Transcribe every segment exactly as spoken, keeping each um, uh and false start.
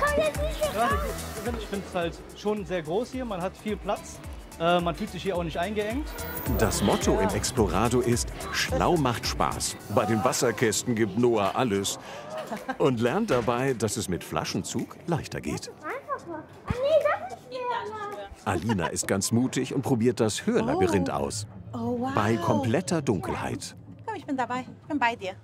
Ich finde es halt schon sehr groß hier, man hat viel Platz. Äh, man fühlt sich hier auch nicht eingeengt. Das Motto im Explorado ist, schlau macht Spaß. Bei den Wasserkästen gibt Noah alles. Und lernt dabei, dass es mit Flaschenzug leichter geht. Alina ist ganz mutig und probiert das Hörlabyrinth aus. Oh, wow. Bei kompletter Dunkelheit. Komm, ich bin dabei. Ich bin bei dir.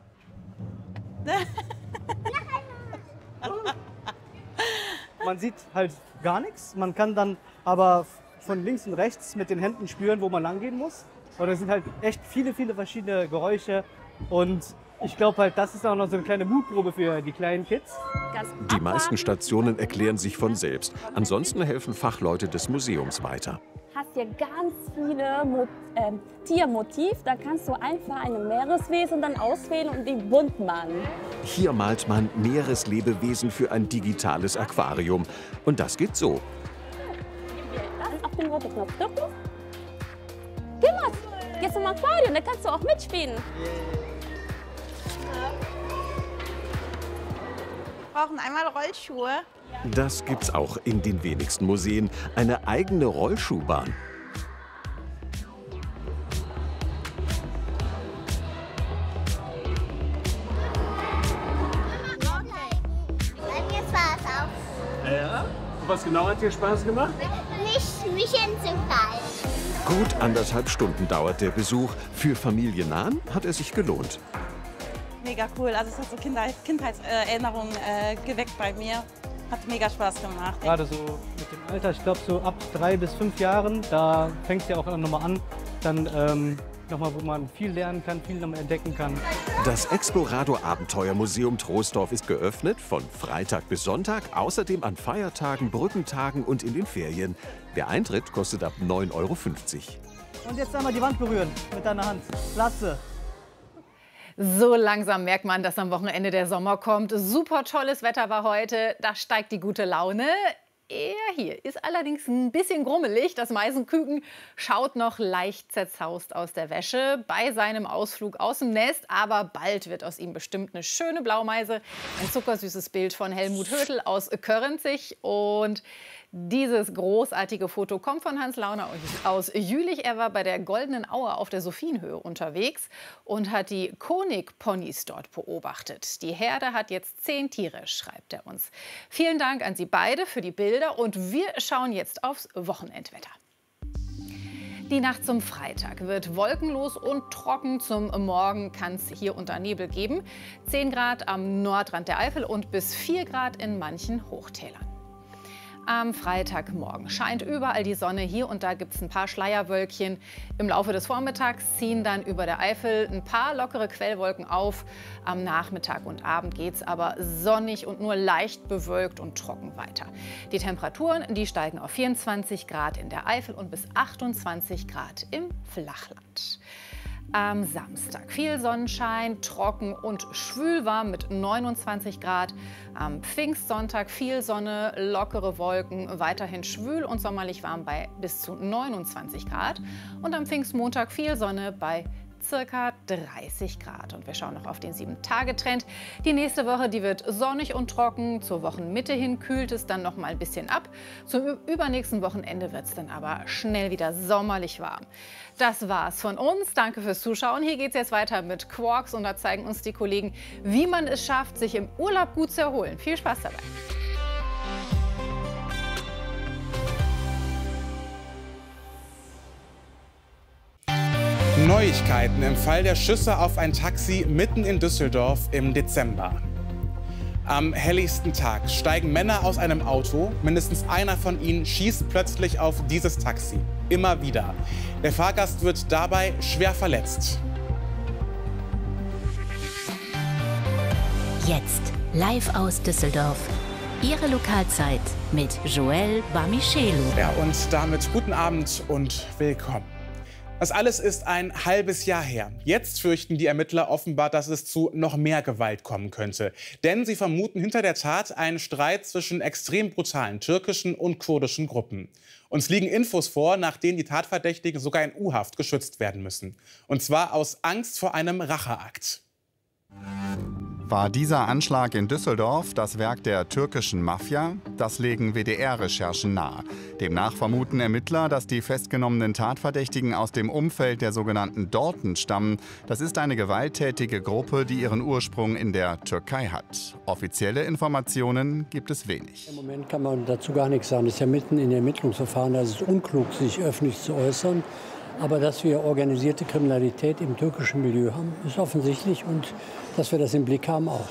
Man sieht halt gar nichts. Man kann dann aber von links und rechts mit den Händen spüren, wo man lang gehen muss. Und es sind halt echt viele, viele verschiedene Geräusche. Und ich glaube halt, das ist auch noch so eine kleine Mutprobe für die kleinen Kids. Die meisten Stationen erklären sich von selbst. Ansonsten helfen Fachleute des Museums weiter. Hast hier ganz viele Mo äh, Tiermotiv. Da kannst du einfach eine Meereswesen dann auswählen und die bunt machen. Hier malt man Meereslebewesen für ein digitales Aquarium. Und das geht so. Auf den roten Knopf drücken. Gemacht. Jetzt im Aquarium, da kannst du auch mitspielen. Wir brauchen einmal Rollschuhe. Das gibt's auch in den wenigsten Museen. Eine eigene Rollschuhbahn. Ja? Und was genau hat dir Spaß gemacht? Nicht mich hinzufallen. Gut anderthalb Stunden dauert der Besuch. Für Familie Nahn hat er sich gelohnt. Mega cool. Also es hat so Kindheit, Kindheitserinnerungen äh, geweckt bei mir. Hat mega Spaß gemacht. Gerade so mit dem Alter, ich glaube so ab drei bis fünf Jahren, da fängt es ja auch nochmal an, dann ähm, nochmal, wo man viel lernen kann, viel nochmal entdecken kann. Das Explorado Abenteuermuseum Troisdorf ist geöffnet von Freitag bis Sonntag, außerdem an Feiertagen, Brückentagen und in den Ferien. Der Eintritt kostet ab neun Euro fünfzig. Und jetzt einmal die Wand berühren mit deiner Hand. Platze. So langsam merkt man, dass am Wochenende der Sommer kommt. Super tolles Wetter war heute, da steigt die gute Laune. Er hier ist allerdings ein bisschen grummelig. Das Meisenküken schaut noch leicht zerzaust aus der Wäsche bei seinem Ausflug aus dem Nest. Aber bald wird aus ihm bestimmt eine schöne Blaumeise. Ein zuckersüßes Bild von Helmut Hödel aus Körrenzig. Und dieses großartige Foto kommt von Hans Launer aus Jülich. Er war bei der Goldenen Aue auf der Sophienhöhe unterwegs und hat die Konig-Ponys dort beobachtet. Die Herde hat jetzt zehn Tiere, schreibt er uns. Vielen Dank an Sie beide für die Bilder und wir schauen jetzt aufs Wochenendwetter. Die Nacht zum Freitag wird wolkenlos und trocken. Zum Morgen kann es hier und da Nebel geben. zehn Grad am Nordrand der Eifel und bis vier Grad in manchen Hochtälern. Am Freitagmorgen scheint überall die Sonne. Hier und da gibt es ein paar Schleierwölkchen. Im Laufe des Vormittags ziehen dann über der Eifel ein paar lockere Quellwolken auf. Am Nachmittag und Abend geht es aber sonnig und nur leicht bewölkt und trocken weiter. Die Temperaturen, die steigen auf vierundzwanzig Grad in der Eifel und bis achtundzwanzig Grad im Flachland. Am Samstag viel Sonnenschein, trocken und schwülwarm mit neunundzwanzig Grad. Am Pfingstsonntag viel Sonne, lockere Wolken, weiterhin schwül und sommerlich warm bei bis zu neunundzwanzig Grad. Und am Pfingstmontag viel Sonne bei circa dreißig Grad. Und wir schauen noch auf den sieben Tage Trend. Die nächste Woche, die wird sonnig und trocken. Zur Wochenmitte hin kühlt es dann noch mal ein bisschen ab. Zum übernächsten Wochenende wird es dann aber schnell wieder sommerlich warm. Das war's von uns. Danke fürs Zuschauen. Hier geht es jetzt weiter mit Quarks und da zeigen uns die Kollegen, wie man es schafft, sich im Urlaub gut zu erholen. Viel Spaß dabei. Neuigkeiten im Fall der Schüsse auf ein Taxi mitten in Düsseldorf im Dezember. Am helligsten Tag steigen Männer aus einem Auto. Mindestens einer von ihnen schießt plötzlich auf dieses Taxi. Immer wieder. Der Fahrgast wird dabei schwer verletzt. Jetzt live aus Düsseldorf. Ihre Lokalzeit mit Joel Bamichelu. Ja, und damit guten Abend und willkommen. Das alles ist ein halbes Jahr her. Jetzt fürchten die Ermittler offenbar, dass es zu noch mehr Gewalt kommen könnte. Denn sie vermuten hinter der Tat einen Streit zwischen extrem brutalen türkischen und kurdischen Gruppen. Uns liegen Infos vor, nach denen die Tatverdächtigen sogar in U-Haft geschützt werden müssen. Und zwar aus Angst vor einem Racheakt. War dieser Anschlag in Düsseldorf das Werk der türkischen Mafia? Das legen W D R-Recherchen nahe. Demnach vermuten Ermittler, dass die festgenommenen Tatverdächtigen aus dem Umfeld der sogenannten Dorten stammen. Das ist eine gewalttätige Gruppe, die ihren Ursprung in der Türkei hat. Offizielle Informationen gibt es wenig. Im Moment kann man dazu gar nichts sagen. Es ist ja mitten in Ermittlungsverfahren. Da ist es unklug, sich öffentlich zu äußern. Aber dass wir organisierte Kriminalität im türkischen Milieu haben, ist offensichtlich. Und dass wir das im Blick haben, auch.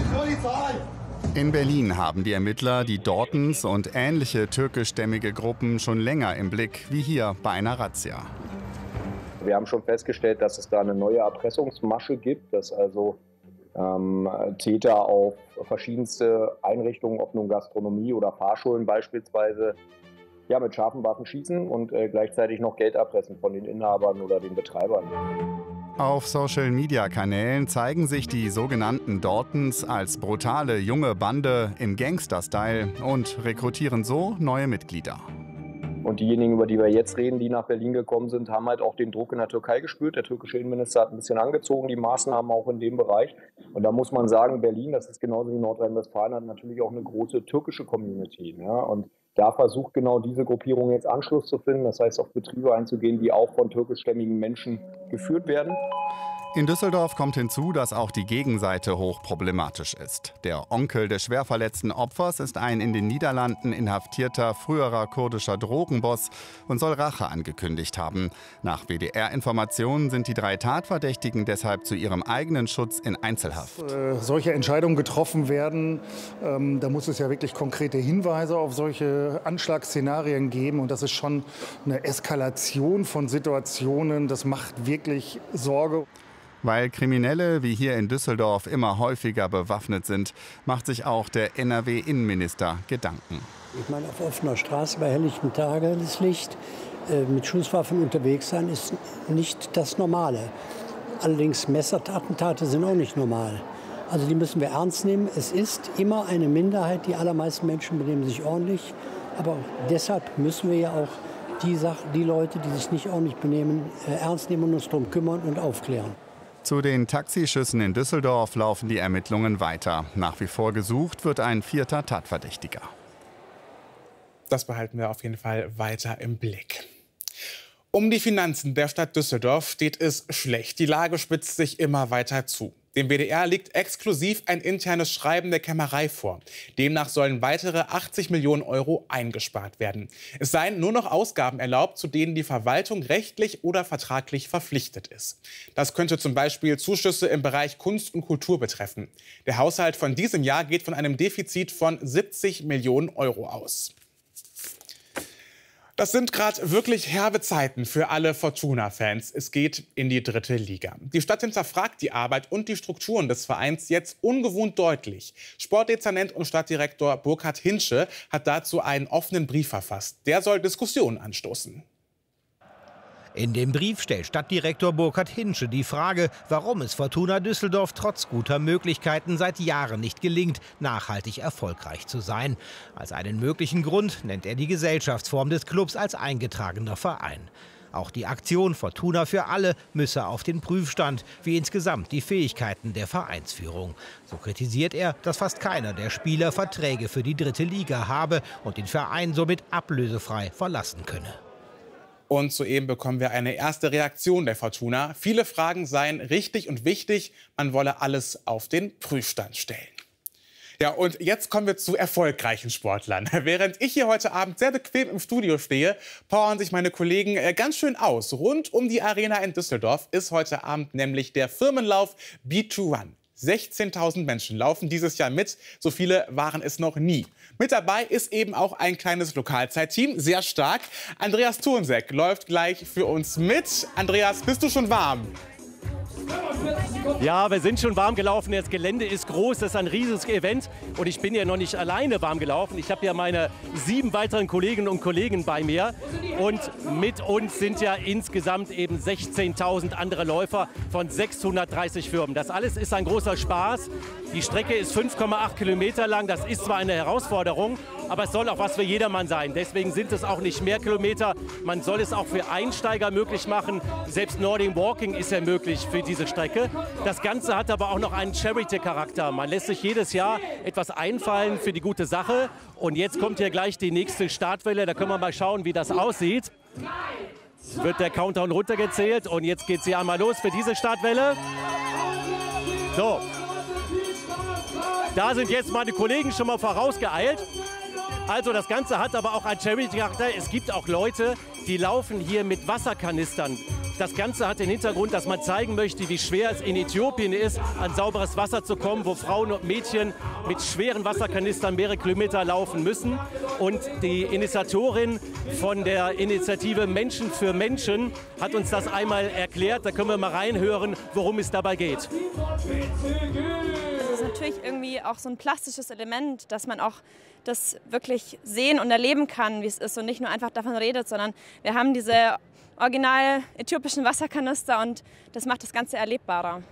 In Berlin haben die Ermittler die Dortens und ähnliche türkischstämmige Gruppen schon länger im Blick, wie hier bei einer Razzia. Wir haben schon festgestellt, dass es da eine neue Erpressungsmasche gibt, dass also ähm, Täter auf verschiedenste Einrichtungen, ob nun Gastronomie oder Fahrschulen beispielsweise, ja, mit scharfen Waffen schießen und äh, gleichzeitig noch Geld erpressen von den Inhabern oder den Betreibern. Auf Social-Media-Kanälen zeigen sich die sogenannten Dortens als brutale junge Bande im Gangster-Style und rekrutieren so neue Mitglieder. Und diejenigen, über die wir jetzt reden, die nach Berlin gekommen sind, haben halt auch den Druck in der Türkei gespürt. Der türkische Innenminister hat ein bisschen angezogen, die Maßnahmen auch in dem Bereich. Und da muss man sagen, Berlin, das ist genauso wie Nordrhein-Westfalen, hat natürlich auch eine große türkische Community. Ja? Und da versucht genau diese Gruppierung jetzt Anschluss zu finden, das heißt auf Betriebe einzugehen, die auch von türkischstämmigen Menschen geführt werden. In Düsseldorf kommt hinzu, dass auch die Gegenseite hochproblematisch ist. Der Onkel des schwer verletzten Opfers ist ein in den Niederlanden inhaftierter früherer kurdischer Drogenboss und soll Rache angekündigt haben. Nach W D R-Informationen sind die drei Tatverdächtigen deshalb zu ihrem eigenen Schutz in Einzelhaft. Äh, solche Entscheidungen getroffen werden, ähm, da muss es ja wirklich konkrete Hinweise auf solche Anschlagsszenarien geben. Und das ist schon eine Eskalation von Situationen. Das macht wirklich Sorge. Weil Kriminelle wie hier in Düsseldorf immer häufiger bewaffnet sind, macht sich auch der N R W-Innenminister Gedanken. Ich meine, auf offener Straße bei helllichtem Tageslicht äh, mit Schusswaffen unterwegs sein, ist nicht das Normale. Allerdings Messerattentate sind auch nicht normal. Also die müssen wir ernst nehmen. Es ist immer eine Minderheit, die allermeisten Menschen benehmen sich ordentlich. Aber deshalb müssen wir ja auch die, Sache, die Leute, die sich nicht ordentlich benehmen, äh, ernst nehmen und uns darum kümmern und aufklären. Zu den Taxischüssen in Düsseldorf laufen die Ermittlungen weiter. Nach wie vor gesucht wird ein vierter Tatverdächtiger. Das behalten wir auf jeden Fall weiter im Blick. Um die Finanzen der Stadt Düsseldorf steht es schlecht. Die Lage spitzt sich immer weiter zu. Dem W D R liegt exklusiv ein internes Schreiben der Kämmerei vor. Demnach sollen weitere achtzig Millionen Euro eingespart werden. Es seien nur noch Ausgaben erlaubt, zu denen die Verwaltung rechtlich oder vertraglich verpflichtet ist. Das könnte zum Beispiel Zuschüsse im Bereich Kunst und Kultur betreffen. Der Haushalt von diesem Jahr geht von einem Defizit von siebzig Millionen Euro aus. Das sind gerade wirklich herbe Zeiten für alle Fortuna-Fans. Es geht in die dritte Liga. Die Stadt hinterfragt die Arbeit und die Strukturen des Vereins jetzt ungewohnt deutlich. Sportdezernent und Stadtdirektor Burkhard Hinsche hat dazu einen offenen Brief verfasst. Der soll Diskussionen anstoßen. In dem Brief stellt Stadtdirektor Burkhard Hinsche die Frage, warum es Fortuna Düsseldorf trotz guter Möglichkeiten seit Jahren nicht gelingt, nachhaltig erfolgreich zu sein. Als einen möglichen Grund nennt er die Gesellschaftsform des Clubs als eingetragener Verein. Auch die Aktion Fortuna für alle müsse auf den Prüfstand, wie insgesamt die Fähigkeiten der Vereinsführung. So kritisiert er, dass fast keiner der Spieler Verträge für die dritte Liga habe und den Verein somit ablösefrei verlassen könne. Und soeben bekommen wir eine erste Reaktion der Fortuna. Viele Fragen seien richtig und wichtig. Man wolle alles auf den Prüfstand stellen. Ja, und jetzt kommen wir zu erfolgreichen Sportlern. Während ich hier heute Abend sehr bequem im Studio stehe, powern sich meine Kollegen ganz schön aus. Rund um die Arena in Düsseldorf ist heute Abend nämlich der Firmenlauf Beat to Run. sechzehntausend Menschen laufen dieses Jahr mit. So viele waren es noch nie. Mit dabei ist eben auch ein kleines Lokalzeitteam, sehr stark. Andreas Thurnsek läuft gleich für uns mit. Andreas, bist du schon warm? Ja, wir sind schon warm gelaufen. Das Gelände ist groß, das ist ein riesiges Event. Und ich bin ja noch nicht alleine warm gelaufen. Ich habe ja meine sieben weiteren Kolleginnen und Kollegen bei mir. Und mit uns sind ja insgesamt eben sechzehntausend andere Läufer von sechshundertdreißig Firmen. Das alles ist ein großer Spaß. Die Strecke ist fünf Komma acht Kilometer lang. Das ist zwar eine Herausforderung, aber es soll auch was für jedermann sein. Deswegen sind es auch nicht mehr Kilometer. Man soll es auch für Einsteiger möglich machen. Selbst Nordic Walking ist ja möglich für die diese Strecke. Das Ganze hat aber auch noch einen Charity-Charakter. Man lässt sich jedes Jahr etwas einfallen für die gute Sache. Und jetzt kommt hier gleich die nächste Startwelle. Da können wir mal schauen, wie das aussieht. Wird der Countdown runtergezählt und jetzt geht sie einmal los für diese Startwelle. So. Da sind jetzt meine Kollegen schon mal vorausgeeilt. Also das Ganze hat aber auch einen Charity-Charakter. Es gibt auch Leute, die laufen hier mit Wasserkanistern. Das Ganze hat den Hintergrund, dass man zeigen möchte, wie schwer es in Äthiopien ist, an sauberes Wasser zu kommen, wo Frauen und Mädchen mit schweren Wasserkanistern mehrere Kilometer laufen müssen. Und die Initiatorin von der Initiative Menschen für Menschen hat uns das einmal erklärt. Da können wir mal reinhören, worum es dabei geht. Das ist natürlich irgendwie auch so ein plastisches Element, dass man auch das wirklich sehen und erleben kann, wie es ist und nicht nur einfach davon redet, sondern wir haben diese original äthiopischen Wasserkanister und das macht das Ganze erlebbarer.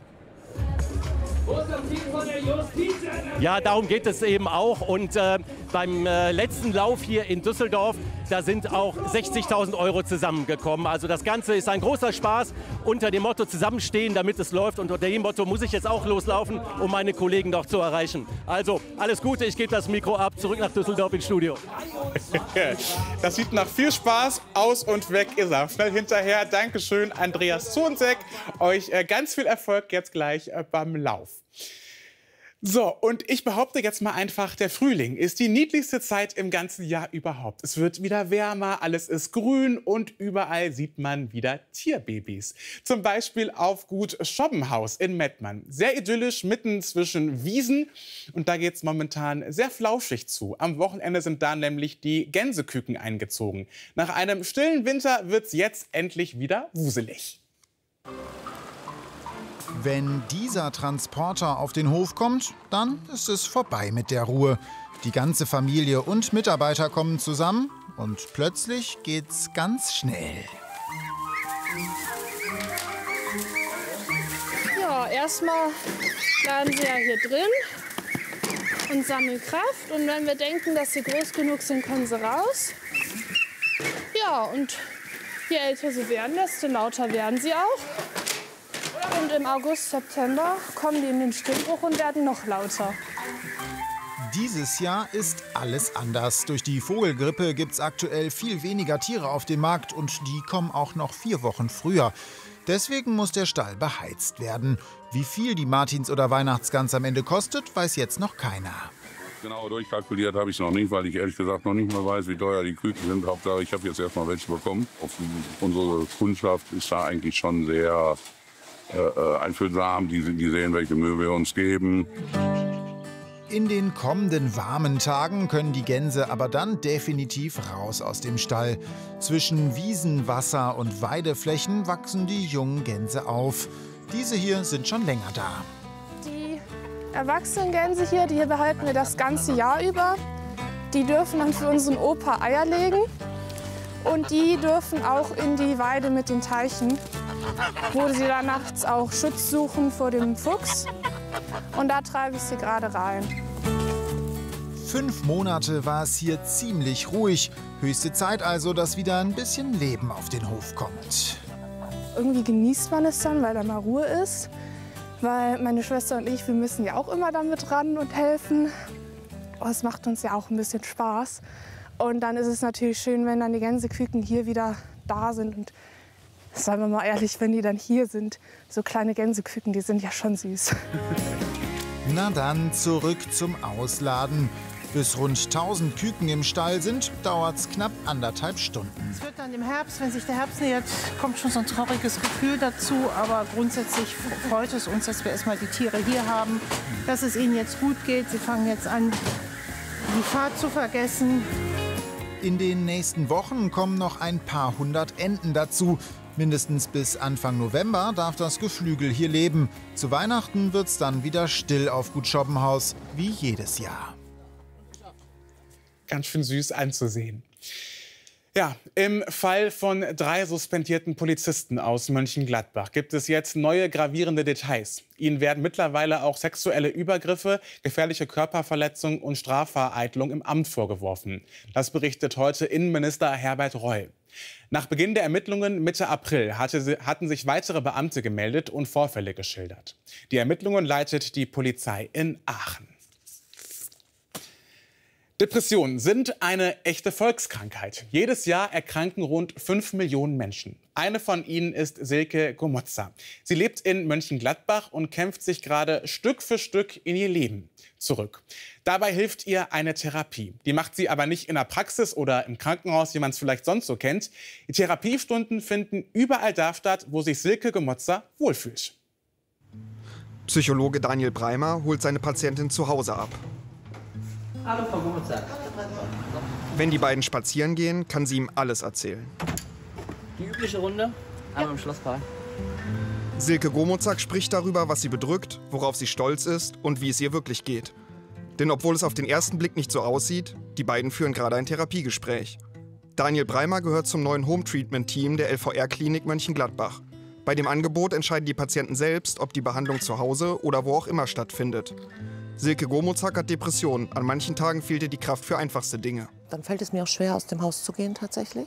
Ja, darum geht es eben auch. Und äh, beim äh, letzten Lauf hier in Düsseldorf, da sind auch sechzigtausend Euro zusammengekommen. Also das Ganze ist ein großer Spaß unter dem Motto zusammenstehen, damit es läuft. Und unter dem Motto muss ich jetzt auch loslaufen, um meine Kollegen noch zu erreichen. Also alles Gute, ich gebe das Mikro ab, zurück nach Düsseldorf ins Studio. Das sieht nach viel Spaß aus und weg ist er. Schnell hinterher. Dankeschön, Andreas Zonzek. Euch äh, ganz viel Erfolg jetzt gleich äh, beim Lauf. So, und ich behaupte jetzt mal einfach, der Frühling ist die niedlichste Zeit im ganzen Jahr überhaupt. Es wird wieder wärmer, alles ist grün und überall sieht man wieder Tierbabys. Zum Beispiel auf Gut Schobbenhaus in Mettmann. Sehr idyllisch mitten zwischen Wiesen und da geht es momentan sehr flauschig zu. Am Wochenende sind da nämlich die Gänseküken eingezogen. Nach einem stillen Winter wird es jetzt endlich wieder wuselig. Wenn dieser Transporter auf den Hof kommt, dann ist es vorbei mit der Ruhe. Die ganze Familie und Mitarbeiter kommen zusammen und plötzlich geht's ganz schnell. Ja, erstmal laden sie ja hier drin und sammeln Kraft. Und wenn wir denken, dass sie groß genug sind, können sie raus. Ja, und je älter sie werden, desto lauter werden sie auch. Und im August, September kommen die in den Stimmbruch und werden noch lauter. Dieses Jahr ist alles anders. Durch die Vogelgrippe gibt es aktuell viel weniger Tiere auf dem Markt und die kommen auch noch vier Wochen früher. Deswegen muss der Stall beheizt werden. Wie viel die Martins- oder Weihnachtsgans am Ende kostet, weiß jetzt noch keiner. Genau durchkalkuliert habe ich noch nicht, weil ich ehrlich gesagt noch nicht mal weiß, wie teuer die Küken sind. Hauptsache, ich habe jetzt erst mal welche bekommen. Unsere Kundschaft ist da eigentlich schon sehr äh, einfühlsam. Die, die sehen, welche Mühe wir uns geben. In den kommenden warmen Tagen können die Gänse aber dann definitiv raus aus dem Stall. Zwischen Wiesen, Wasser und Weideflächen wachsen die jungen Gänse auf. Diese hier sind schon länger da. Die erwachsenen Gänse hier, die hier behalten wir das ganze Jahr über. Die dürfen dann für unseren Opa Eier legen. Und die dürfen auch in die Weide mit den Teichen, wo sie dann nachts auch Schutz suchen vor dem Fuchs. Und da treibe ich sie gerade rein. Fünf Monate war es hier ziemlich ruhig. Höchste Zeit also, dass wieder ein bisschen Leben auf den Hof kommt. Irgendwie genießt man es dann, weil da mal Ruhe ist. Weil meine Schwester und ich, wir müssen ja auch immer damit ran und helfen. Aber es macht uns ja auch ein bisschen Spaß. Und dann ist es natürlich schön, wenn dann die Gänseküken hier wieder da sind. Und seien wir mal ehrlich, wenn die dann hier sind, so kleine Gänseküken, die sind ja schon süß. Na dann, zurück zum Ausladen. Bis rund tausend Küken im Stall sind, dauert es knapp anderthalb Stunden. Es wird dann im Herbst, wenn sich der Herbst nähert, kommt schon so ein trauriges Gefühl dazu. Aber grundsätzlich freut es uns, dass wir erstmal die Tiere hier haben, dass es ihnen jetzt gut geht. Sie fangen jetzt an, die Fahrt zu vergessen. In den nächsten Wochen kommen noch ein paar hundert Enten dazu. Mindestens bis Anfang November darf das Geflügel hier leben. Zu Weihnachten wird's dann wieder still auf Gut Schobbenhaus, wie jedes Jahr. Ganz schön süß anzusehen. Ja, im Fall von drei suspendierten Polizisten aus Mönchengladbach gibt es jetzt neue gravierende Details. Ihnen werden mittlerweile auch sexuelle Übergriffe, gefährliche Körperverletzung und Strafvereitelung im Amt vorgeworfen. Das berichtet heute Innenminister Herbert Reul. Nach Beginn der Ermittlungen Mitte April hatte, hatten sich weitere Beamte gemeldet und Vorfälle geschildert. Die Ermittlungen leitet die Polizei in Aachen. Depressionen sind eine echte Volkskrankheit. Jedes Jahr erkranken rund fünf Millionen Menschen. Eine von ihnen ist Silke Gomotza. Sie lebt in Mönchengladbach und kämpft sich gerade Stück für Stück in ihr Leben zurück. Dabei hilft ihr eine Therapie. Die macht sie aber nicht in der Praxis oder im Krankenhaus, wie man es vielleicht sonst so kennt. Die Therapiestunden finden überall da statt, wo sich Silke Gomotza wohlfühlt. Psychologe Daniel Breimer holt seine Patientin zu Hause ab. Hallo, Frau Gomotza. Wenn die beiden spazieren gehen, kann sie ihm alles erzählen. Die übliche Runde, einmal im Schlosspark. Silke Gomozak spricht darüber, was sie bedrückt, worauf sie stolz ist und wie es ihr wirklich geht. Denn obwohl es auf den ersten Blick nicht so aussieht, die beiden führen gerade ein Therapiegespräch. Daniel Breimer gehört zum neuen Home-Treatment-Team der L V R-Klinik Mönchengladbach. Bei dem Angebot entscheiden die Patienten selbst, ob die Behandlung zu Hause oder wo auch immer stattfindet. Silke Gomozak hat Depressionen. An manchen Tagen fehlt ihr die Kraft für einfachste Dinge. Dann fällt es mir auch schwer, aus dem Haus zu gehen tatsächlich.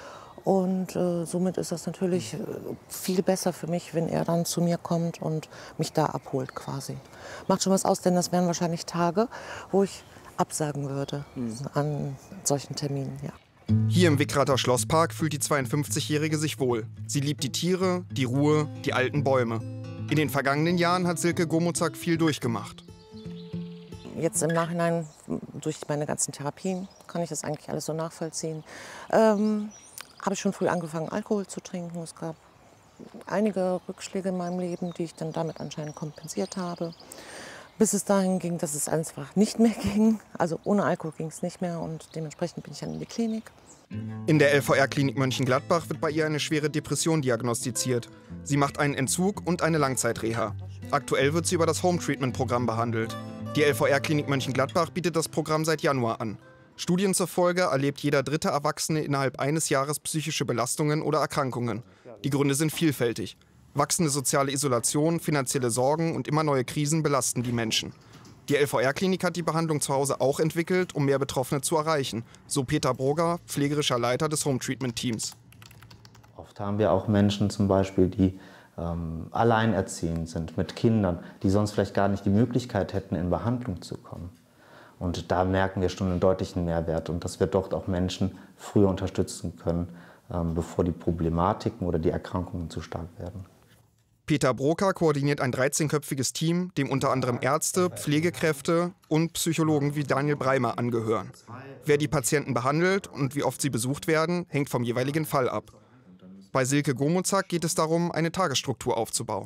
Und äh, somit ist das natürlich viel besser für mich, wenn er dann zu mir kommt und mich da abholt quasi. Macht schon was aus, denn das wären wahrscheinlich Tage, wo ich absagen würde mhm. an solchen Terminen. Ja. Hier im Wickrater Schlosspark fühlt die zweiundfünfzigjährige sich wohl. Sie liebt die Tiere, die Ruhe, die alten Bäume. In den vergangenen Jahren hat Silke Gomozak viel durchgemacht. Jetzt im Nachhinein, durch meine ganzen Therapien, kann ich das eigentlich alles so nachvollziehen. Ähm, habe ich schon früh angefangen, Alkohol zu trinken. Es gab einige Rückschläge in meinem Leben, die ich dann damit anscheinend kompensiert habe. Bis es dahin ging, dass es einfach nicht mehr ging. Also ohne Alkohol ging es nicht mehr und dementsprechend bin ich dann in die Klinik. In der L V R-Klinik Mönchengladbach wird bei ihr eine schwere Depression diagnostiziert. Sie macht einen Entzug und eine Langzeitreha. Aktuell wird sie über das Home-Treatment-Programm behandelt. Die L V R-Klinik Mönchengladbach bietet das Programm seit Januar an. Studien zufolge erlebt jeder dritte Erwachsene innerhalb eines Jahres psychische Belastungen oder Erkrankungen. Die Gründe sind vielfältig. Wachsende soziale Isolation, finanzielle Sorgen und immer neue Krisen belasten die Menschen. Die L V R-Klinik hat die Behandlung zu Hause auch entwickelt, um mehr Betroffene zu erreichen, so Peter Broger, pflegerischer Leiter des Home-Treatment-Teams. Oft haben wir auch Menschen zum Beispiel, die ähm, alleinerziehend sind mit Kindern, die sonst vielleicht gar nicht die Möglichkeit hätten, in Behandlung zu kommen. Und da merken wir schon einen deutlichen Mehrwert und dass wir dort auch Menschen früher unterstützen können, ähm, bevor die Problematiken oder die Erkrankungen zu stark werden. Peter Broker koordiniert ein dreizehnköpfiges Team, dem unter anderem Ärzte, Pflegekräfte und Psychologen wie Daniel Breimer angehören. Wer die Patienten behandelt und wie oft sie besucht werden, hängt vom jeweiligen Fall ab. Bei Silke Gomozak geht es darum, eine Tagesstruktur aufzubauen.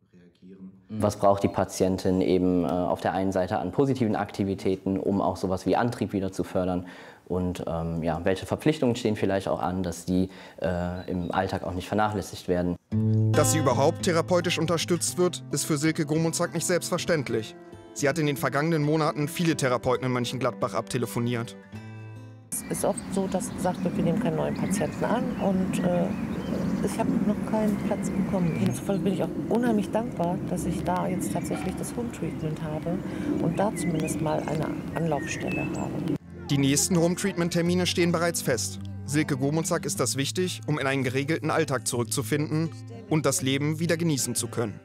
Was braucht die Patientin eben äh, auf der einen Seite an positiven Aktivitäten, um auch sowas wie Antrieb wieder zu fördern? Und ähm, ja, welche Verpflichtungen stehen vielleicht auch an, dass die äh, im Alltag auch nicht vernachlässigt werden? Dass sie überhaupt therapeutisch unterstützt wird, ist für Silke Gomozak nicht selbstverständlich. Sie hat in den vergangenen Monaten viele Therapeuten in Mönchengladbach abtelefoniert. Es ist oft so, dass gesagt wird, wir nehmen keinen neuen Patienten an und äh, ich habe noch keinen Platz bekommen. Jedenfalls bin ich auch unheimlich dankbar, dass ich da jetzt tatsächlich das Home-Treatment habe und da zumindest mal eine Anlaufstelle habe. Die nächsten Home-Treatment-Termine stehen bereits fest. Silke Gomozak ist das wichtig, um in einen geregelten Alltag zurückzufinden und das Leben wieder genießen zu können.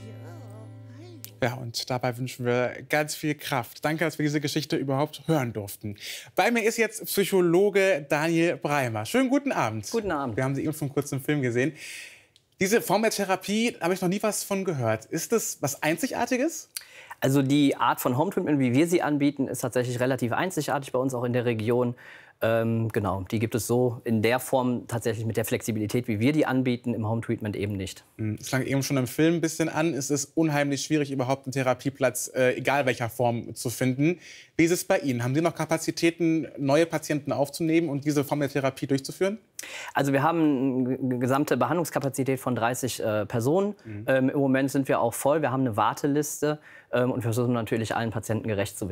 Ja, und dabei wünschen wir ganz viel Kraft. Danke, dass wir diese Geschichte überhaupt hören durften. Bei mir ist jetzt Psychologe Daniel Breimer. Schönen guten Abend. Guten Abend. Wir haben Sie eben schon kurz im Film gesehen. Diese Form der Therapie, habe ich noch nie was von gehört. Ist das was Einzigartiges? Also die Art von Home Treatment, wie wir sie anbieten, ist tatsächlich relativ einzigartig bei uns auch in der Region. Ähm, genau, die gibt es so in der Form tatsächlich mit der Flexibilität, wie wir die anbieten, im Home Treatment eben nicht. Es klang eben schon im Film ein bisschen an. Es ist unheimlich schwierig, überhaupt einen Therapieplatz, äh, egal welcher Form, zu finden. Wie ist es bei Ihnen? Haben Sie noch Kapazitäten, neue Patienten aufzunehmen und diese Form der Therapie durchzuführen? Also wir haben eine gesamte Behandlungskapazität von dreißig äh, Personen. Mhm. Ähm, Im Moment sind wir auch voll. Wir haben eine Warteliste ähm, und versuchen natürlich allen Patienten gerecht zu werden.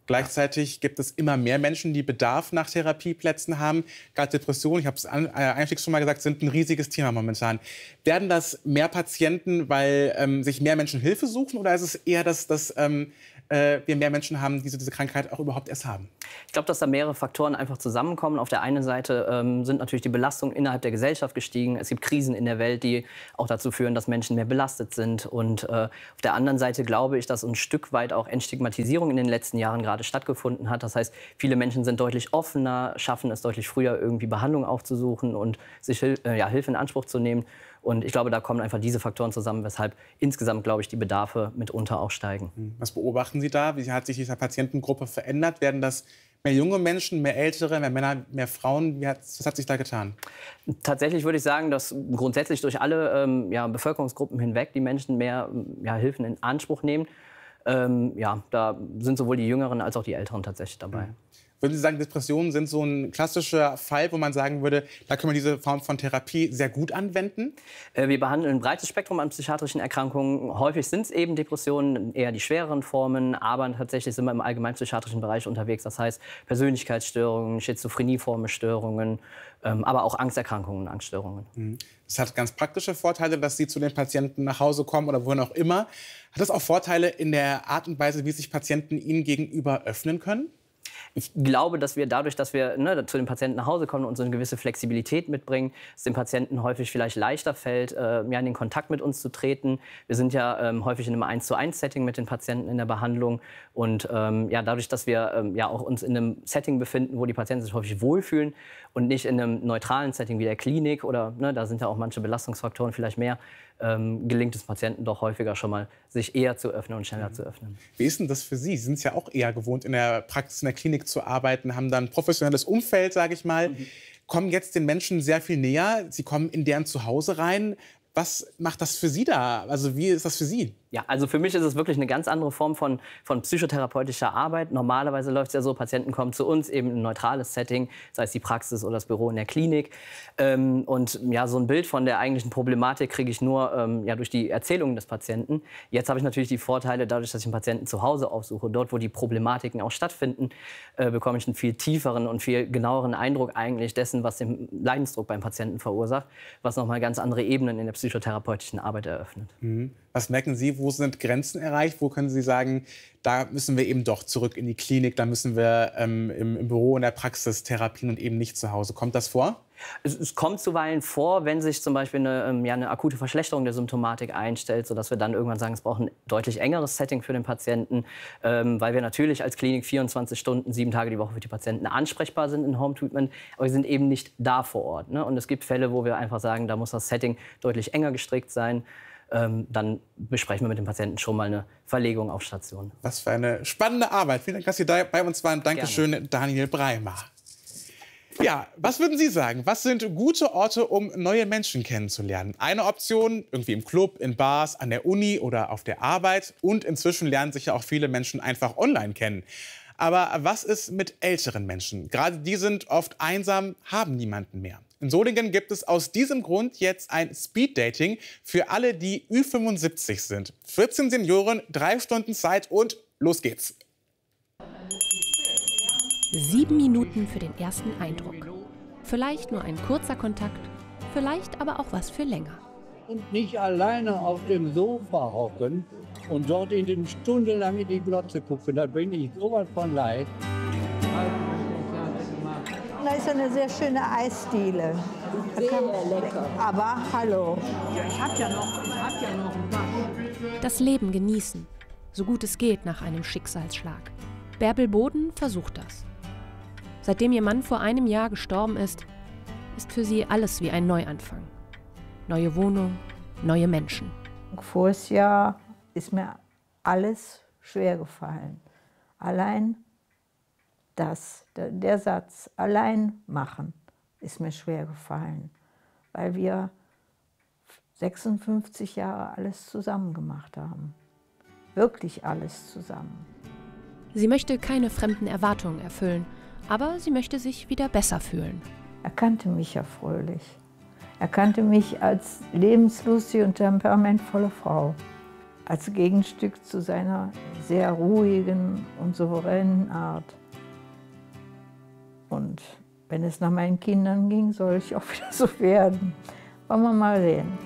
Gleichzeitig gibt es immer mehr Menschen, die Bedarf nach Therapieplätzen haben. Gerade Depressionen, ich habe es eingangs schon mal gesagt, sind ein riesiges Thema momentan. Werden das mehr Patienten, weil ähm, sich mehr Menschen Hilfe suchen, oder ist es eher, dass, dass ähm, äh, wir mehr Menschen haben, die diese Krankheit auch überhaupt erst haben? Ich glaube, dass da mehrere Faktoren einfach zusammenkommen. Auf der einen Seite ähm, sind natürlich die Belastungen innerhalb der Gesellschaft gestiegen. Es gibt Krisen in der Welt, die auch dazu führen, dass Menschen mehr belastet sind. Und äh, auf der anderen Seite glaube ich, dass ein Stück weit auch Entstigmatisierung in den letzten Jahren gerade stattgefunden hat. Das heißt, viele Menschen sind deutlich offener, schaffen es deutlich früher, irgendwie Behandlung aufzusuchen und sich äh, ja, Hilfe in Anspruch zu nehmen. Und ich glaube, da kommen einfach diese Faktoren zusammen, weshalb insgesamt, glaube ich, die Bedarfe mitunter auch steigen. Was beobachten Sie da? Wie hat sich diese Patientengruppe verändert? Werden das mehr junge Menschen, mehr Ältere, mehr Männer, mehr Frauen? Wie hat, was hat sich da getan? Tatsächlich würde ich sagen, dass grundsätzlich durch alle ähm, ja, Bevölkerungsgruppen hinweg die Menschen mehr ja, Hilfen in Anspruch nehmen. Ähm, ja, da sind sowohl die Jüngeren als auch die Älteren tatsächlich dabei. Würden Sie sagen, Depressionen sind so ein klassischer Fall, wo man sagen würde, da können wir diese Form von Therapie sehr gut anwenden? Äh, wir behandeln ein breites Spektrum an psychiatrischen Erkrankungen. Häufig sind es eben Depressionen, eher die schwereren Formen, aber tatsächlich sind wir im allgemeinpsychiatrischen Bereich unterwegs. Das heißt Persönlichkeitsstörungen, Schizophrenieformen, Störungen, ähm, aber auch Angsterkrankungen, Angststörungen. Das hat ganz praktische Vorteile, dass Sie zu den Patienten nach Hause kommen oder wohin auch immer. Hat das auch Vorteile in der Art und Weise, wie sich Patienten Ihnen gegenüber öffnen können? Ich glaube, dass wir dadurch, dass wir ne, zu den Patienten nach Hause kommen und so eine gewisse Flexibilität mitbringen, es dem Patienten häufig vielleicht leichter fällt, äh, ja, in den Kontakt mit uns zu treten. Wir sind ja ähm, häufig in einem eins zu eins Setting mit den Patienten in der Behandlung. Und ähm, ja, dadurch, dass wir ähm, ja auch uns in einem Setting befinden, wo die Patienten sich häufig wohlfühlen und nicht in einem neutralen Setting wie der Klinik oder ne, da sind ja auch manche Belastungsfaktoren vielleicht mehr, ähm, gelingt es Patienten doch häufiger schon mal, sich eher zu öffnen und schneller mhm. zu öffnen. Wie ist denn das für Sie? Sie sind es ja auch eher gewohnt, in der Praxis, in der Klinik zu arbeiten, haben dann ein professionelles Umfeld, sage ich mal, mhm. kommen jetzt den Menschen sehr viel näher. Sie kommen in deren Zuhause rein. Was macht das für Sie da? Also wie ist das für Sie? Ja, also für mich ist es wirklich eine ganz andere Form von, von psychotherapeutischer Arbeit. Normalerweise läuft es ja so, Patienten kommen zu uns, eben in ein neutrales Setting, sei es die Praxis oder das Büro in der Klinik. Ähm, und ja, so ein Bild von der eigentlichen Problematik kriege ich nur ähm, ja, durch die Erzählungen des Patienten. Jetzt habe ich natürlich die Vorteile, dadurch, dass ich den Patienten zu Hause aufsuche, dort, wo die Problematiken auch stattfinden, äh, bekomme ich einen viel tieferen und viel genaueren Eindruck eigentlich dessen, was den Leidensdruck beim Patienten verursacht, was nochmal ganz andere Ebenen in der psychotherapeutischen Arbeit eröffnet. Mhm. Was merken Sie, wo sind Grenzen erreicht? Wo können Sie sagen, da müssen wir eben doch zurück in die Klinik, da müssen wir ähm, im, im Büro, in der Praxis therapien und eben nicht zu Hause? Kommt das vor? Es, es kommt zuweilen vor, wenn sich zum Beispiel eine, ähm, ja, eine akute Verschlechterung der Symptomatik einstellt, sodass wir dann irgendwann sagen, es braucht ein deutlich engeres Setting für den Patienten, ähm, weil wir natürlich als Klinik vierundzwanzig Stunden, sieben Tage die Woche für die Patienten ansprechbar sind in Home Treatment, aber wir sind eben nicht da vor Ort. Ne? Und es gibt Fälle, wo wir einfach sagen, da muss das Setting deutlich enger gestrickt sein. Ähm, dann besprechen wir mit dem Patienten schon mal eine Verlegung auf Station. Was für eine spannende Arbeit. Vielen Dank, dass Sie da bei uns waren. Dankeschön, Gerne. Daniel Breimer. Ja, was würden Sie sagen? Was sind gute Orte, um neue Menschen kennenzulernen? Eine Option, irgendwie im Club, in Bars, an der Uni oder auf der Arbeit. Und inzwischen lernen sich ja auch viele Menschen einfach online kennen. Aber was ist mit älteren Menschen? Gerade die sind oft einsam, haben niemanden mehr. In Solingen gibt es aus diesem Grund jetzt ein Speed-Dating für alle, die Ü fünfundsiebzig sind. vierzehn Senioren, drei Stunden Zeit und los geht's. Sieben Minuten für den ersten Eindruck. Vielleicht nur ein kurzer Kontakt, vielleicht aber auch was für länger. Und nicht alleine auf dem Sofa hocken und dort in den stundenlang in die Glotze gucken, da bin ich sowas von leid. Da ist eine sehr schöne Eisdiele. Sehr lecker. Aber hallo. Ja, ich hab ja noch, ich hab ja noch ein paar. Das Leben genießen, so gut es geht nach einem Schicksalsschlag. Bärbel Boden versucht das. Seitdem ihr Mann vor einem Jahr gestorben ist, ist für sie alles wie ein Neuanfang. Neue Wohnung, neue Menschen. Voriges Jahr ist mir alles schwer gefallen. Allein das, der Satz, allein machen, ist mir schwer gefallen, weil wir sechsundfünfzig Jahre alles zusammen gemacht haben. Wirklich alles zusammen. Sie möchte keine fremden Erwartungen erfüllen, aber sie möchte sich wieder besser fühlen. Er kannte mich ja fröhlich. Er kannte mich als lebenslustige und temperamentvolle Frau. als Gegenstück zu seiner sehr ruhigen und souveränen Art. Und wenn es nach meinen Kindern ging, soll ich auch wieder so werden. Wollen wir mal sehen.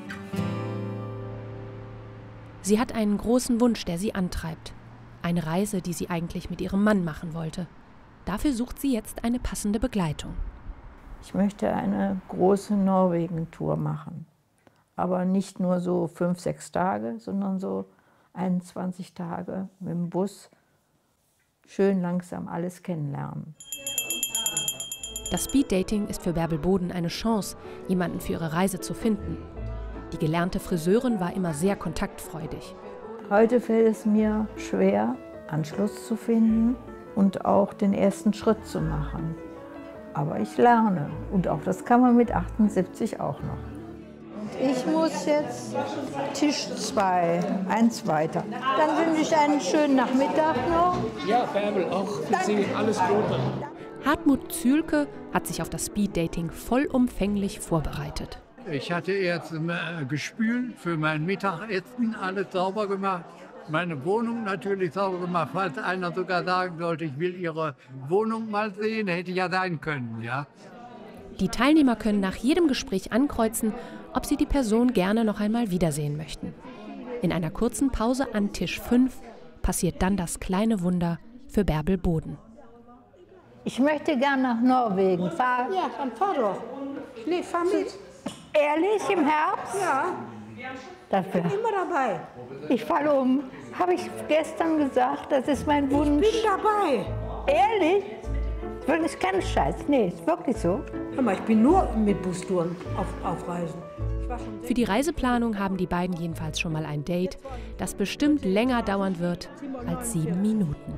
Sie hat einen großen Wunsch, der sie antreibt. Eine Reise, die sie eigentlich mit ihrem Mann machen wollte. Dafür sucht sie jetzt eine passende Begleitung. Ich möchte eine große Norwegen-Tour machen. Aber nicht nur so fünf, sechs Tage, sondern so einundzwanzig Tage mit dem Bus. Schön langsam alles kennenlernen. Das Speeddating ist für Bärbel Boden eine Chance, jemanden für ihre Reise zu finden. Die gelernte Friseurin war immer sehr kontaktfreudig. Heute fällt es mir schwer, Anschluss zu finden und auch den ersten Schritt zu machen. Aber ich lerne und auch das kann man mit achtundsiebzig auch noch. Ich muss jetzt Tisch zwei, eins weiter. Dann wünsche ich einen schönen Nachmittag noch. Ja, Bärbel, auch für Sie alles Gute. Hartmut Zühlke hat sich auf das Speeddating vollumfänglich vorbereitet. Ich hatte jetzt äh, gespült für mein Mittagessen, alles sauber gemacht. Meine Wohnung natürlich sauber gemacht. Falls einer sogar sagen sollte, ich will Ihre Wohnung mal sehen, hätte ich ja sein können, ja. Die Teilnehmer können nach jedem Gespräch ankreuzen, ob sie die Person gerne noch einmal wiedersehen möchten. In einer kurzen Pause an Tisch fünf passiert dann das kleine Wunder für Bärbel Boden. Ich möchte gern nach Norwegen fahren. Ja, dann fahr doch. Nee, fahr mit. Ehrlich, im Herbst? Ja. Dafür. Ich bin immer dabei. Ich falle um. Habe ich gestern gesagt, das ist mein Wunsch. Ich bin dabei. Ehrlich? Das ist kein Scheiß. Nee, ist wirklich so. Hör mal, ich bin nur mit Bustouren auf, auf Reisen. Für die Reiseplanung haben die beiden jedenfalls schon mal ein Date, das bestimmt länger dauern wird als sieben Minuten.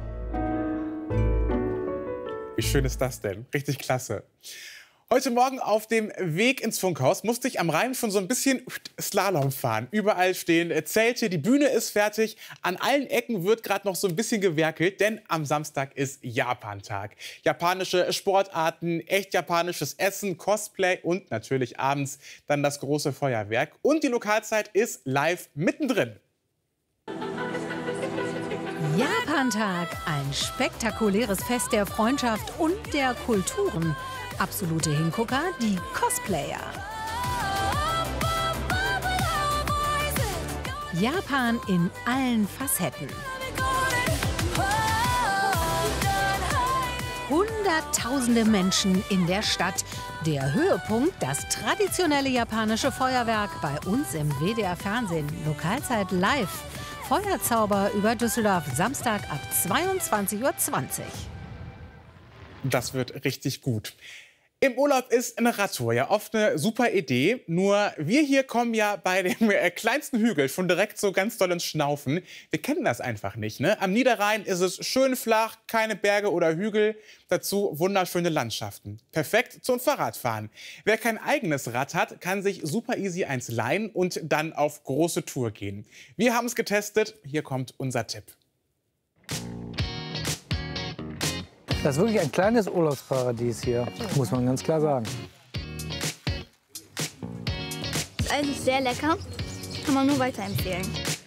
Wie schön ist das denn? Richtig klasse. Heute Morgen auf dem Weg ins Funkhaus musste ich am Rhein schon so ein bisschen Slalom fahren. Überall stehen Zelte, die Bühne ist fertig. An allen Ecken wird gerade noch so ein bisschen gewerkelt, denn am Samstag ist Japantag. Japanische Sportarten, echt japanisches Essen, Cosplay und natürlich abends dann das große Feuerwerk. Und die Lokalzeit ist live mittendrin. Japantag, ein spektakuläres Fest der Freundschaft und der Kulturen. Absolute Hingucker, die Cosplayer. Japan in allen Facetten. Hunderttausende Menschen in der Stadt. Der Höhepunkt, das traditionelle japanische Feuerwerk bei uns im W D R-Fernsehen. Lokalzeit live. Feuerzauber über Düsseldorf, Samstag ab zweiundzwanzig Uhr zwanzig. Das wird richtig gut. Im Urlaub ist eine Radtour ja oft eine super Idee. Nur wir hier kommen ja bei dem äh, kleinsten Hügel schon direkt so ganz doll ins Schnaufen. Wir kennen das einfach nicht, ne? Am Niederrhein ist es schön flach, keine Berge oder Hügel. Dazu wunderschöne Landschaften. Perfekt zum Fahrradfahren. Wer kein eigenes Rad hat, kann sich super easy eins leihen und dann auf große Tour gehen. Wir haben es getestet. Hier kommt unser Tipp. Das ist wirklich ein kleines Urlaubsparadies hier, muss man ganz klar sagen. Das Eis ist sehr lecker, kann man nur weiterempfehlen.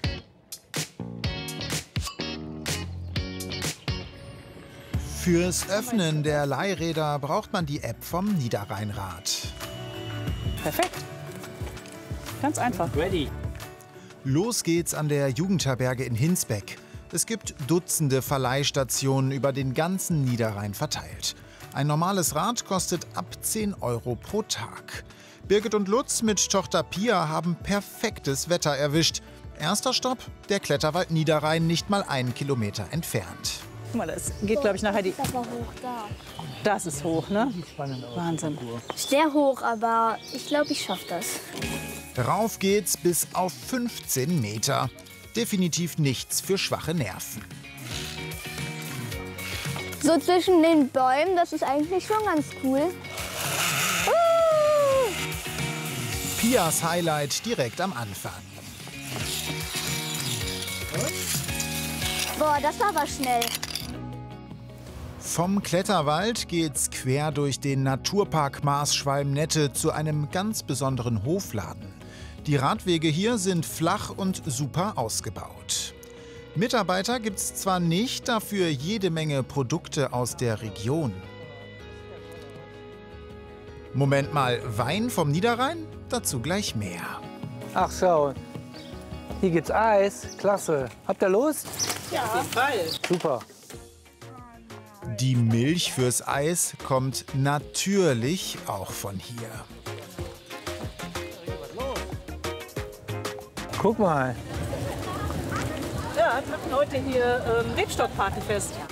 Fürs Öffnen der Leihräder braucht man die App vom Niederrheinrad. Perfekt. Ganz einfach. Ready. Los geht's an der Jugendherberge in Hinsbeck. Es gibt Dutzende Verleihstationen über den ganzen Niederrhein verteilt. Ein normales Rad kostet ab zehn Euro pro Tag. Birgit und Lutz mit Tochter Pia haben perfektes Wetter erwischt. Erster Stopp, der Kletterwald Niederrhein, nicht mal einen Kilometer entfernt. Guck mal, das geht, glaube ich, nachher die... Das ist aber hoch da. Das ist hoch, ne? Wahnsinn. Sehr hoch, aber ich glaube, ich schaffe das. Rauf geht's bis auf fünfzehn Meter. Definitiv nichts für schwache Nerven. So zwischen den Bäumen, das ist eigentlich schon ganz cool. Uh! Pias Highlight direkt am Anfang. Boah, das war aber schnell. Vom Kletterwald geht's quer durch den Naturpark Maasschwalm-Nette zu einem ganz besonderen Hofladen. Die Radwege hier sind flach und super ausgebaut. Mitarbeiter gibt es zwar nicht, dafür jede Menge Produkte aus der Region. Moment mal, Wein vom Niederrhein? Dazu gleich mehr. Ach schau, hier gibt's Eis. Klasse. Habt ihr Lust? Ja, auf jeden Fall. Super. Die Milch fürs Eis kommt natürlich auch von hier. Guck mal. Ja, wir machen heute hier ähm, Rebstockpartyfest.